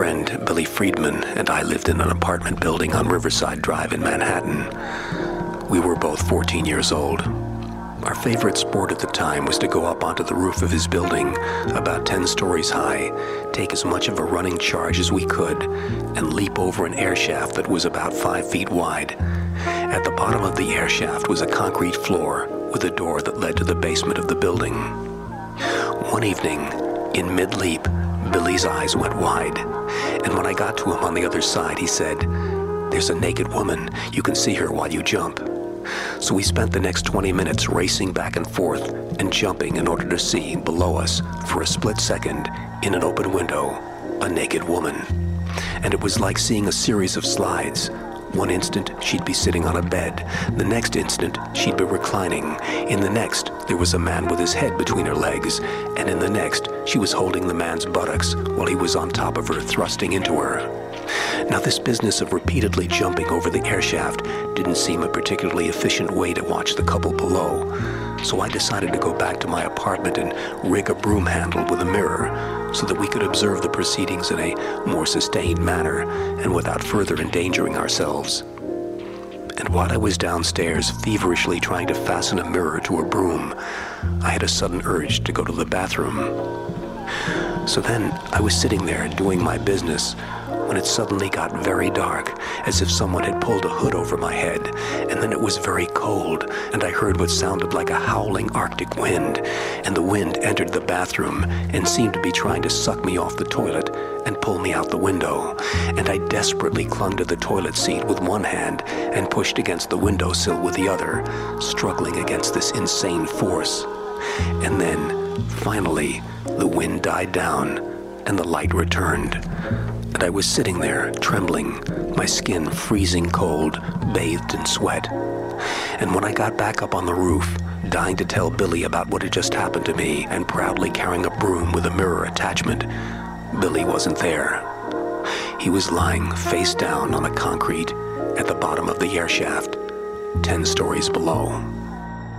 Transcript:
friend, Billy Friedman, and I lived in an apartment building on Riverside Drive in Manhattan. We were both 14 years old. Our favorite sport at the time was to go up onto the roof of his building, about 10 stories high, take as much of a running charge as we could, and leap over an air shaft that was about 5 feet wide. At the bottom of the air shaft was a concrete floor with a door that led to the basement of the building. One evening, in mid-leap, Billy's eyes went wide, and when I got to him on the other side, he said, "There's a naked woman. You can see her while you jump." So we spent the next 20 minutes racing back and forth and jumping in order to see, below us, for a split second, in an open window, a naked woman. And it was like seeing a series of slides. One instant, she'd be sitting on a bed. The next instant, she'd be reclining. In the next, there was a man with his head between her legs. And in the next, she was holding the man's buttocks while he was on top of her, thrusting into her. Now, this business of repeatedly jumping over the air shaft didn't seem a particularly efficient way to watch the couple below. So I decided to go back to my apartment and rig a broom handle with a mirror so that we could observe the proceedings in a more sustained manner and without further endangering ourselves. And while I was downstairs feverishly trying to fasten a mirror to a broom, I had a sudden urge to go to the bathroom. So then I was sitting there doing my business when it suddenly got very dark, as if someone had pulled a hood over my head, and then it was very cold, and I heard what sounded like a howling Arctic wind, and the wind entered the bathroom and seemed to be trying to suck me off the toilet and pull me out the window, and I desperately clung to the toilet seat with one hand and pushed against the windowsill with the other, struggling against this insane force. And then, finally, the wind died down and the light returned. And I was sitting there, trembling, my skin freezing cold, bathed in sweat. And when I got back up on the roof, dying to tell Billy about what had just happened to me and proudly carrying a broom with a mirror attachment, Billy wasn't there. He was lying face down on the concrete at the bottom of the air shaft, 10 stories below.